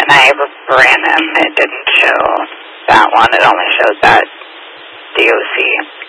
and I ran them. It didn't show that one. It only showed that DOC.